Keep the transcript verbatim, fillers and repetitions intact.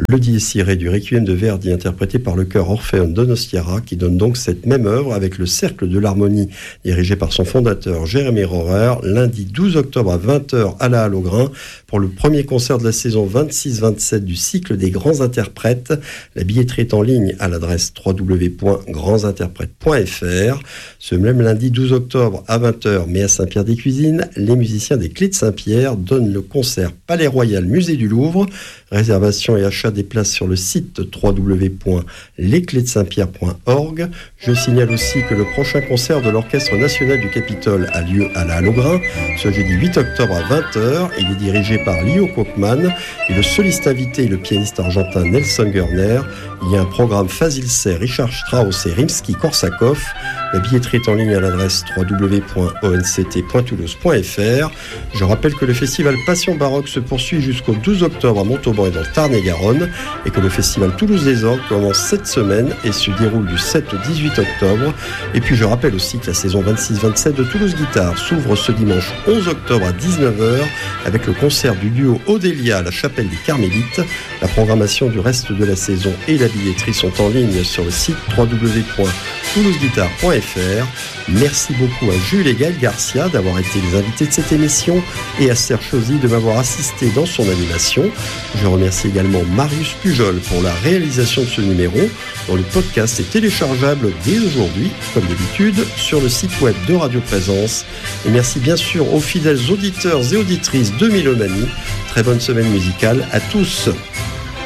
le Dies Irae du Requiem de Verdi, interprété par le chœur Orpheon Donostiara, qui donne donc cette même œuvre avec le Cercle de l'Harmonie, dirigé par son fondateur Jérémy Rohrer, lundi douze octobre à vingt heures à la Halle aux Grains, pour le premier concert de la saison vingt-six vingt-sept du cycle des grands interprètes. La billetterie est en ligne à l'adresse w w w point grands interprètes point f r. Ce même lundi douze octobre à vingt heures, mais à Saint-Pierre-des-Cuisines, les musiciens des Clés de Saint-Pierre donnent le concert Palais Royal Musée du Louvre. Réservation et achat des places sur le site w w w point les clés de saint pierre point org. Je signale aussi que le prochain concert de l'Orchestre National du Capitole a lieu à la Halle aux Grains, ce jeudi huit octobre à vingt heures. Il est dirigé par Leo Kochman et le soliste invité est le pianiste argentin Nelson Görner. Il y a un programme Fazil Say, Richard Strauss et Rimsky-Korsakov. La billetterie est en ligne à l'adresse w w w point o n c t point toulouse point f r. Je rappelle que le festival Passion Baroque se poursuit jusqu'au douze octobre à Montauban et dans le Tarn-et-Garonne, et que le festival Toulouse des Orgues commence cette semaine et se déroule du sept au dix-huit octobre. Et puis je rappelle aussi que la saison vingt-six vingt-sept de Toulouse Guitare s'ouvre ce dimanche onze octobre à dix-neuf heures avec le concert du duo Odélia à la Chapelle des Carmélites. La programmation du reste de la saison et la billetterie sont en ligne sur le site w w w point toulouse guitare point f r. Merci beaucoup à Jules et Gaël Garcia d'avoir été les invités de cette émission et à Serge Chauzy de m'avoir assisté dans son animation. Je remercie également Marius Pujol pour la réalisation de ce numéro, dont le podcast est téléchargeable dès aujourd'hui, comme d'habitude, sur le site web de Radio Présence. Et merci bien sûr aux fidèles auditeurs et auditrices de Mélomanie. Très bonne semaine musicale à tous.